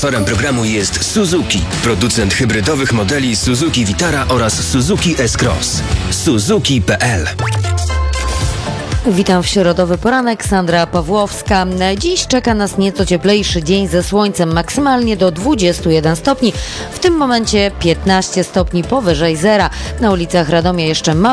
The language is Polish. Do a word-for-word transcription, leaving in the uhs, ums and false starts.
Sponsorem programu jest Suzuki, producent hybrydowych modeli Suzuki Vitara oraz Suzuki S-Cross. Suzuki kropka p l. Witam w środowy poranek, Sandra Pawłowska. Dziś czeka nas nieco cieplejszy dzień ze słońcem, maksymalnie do dwudziestu jeden stopni. W tym momencie piętnaście stopni powyżej zera. Na ulicach Radomia jeszcze mało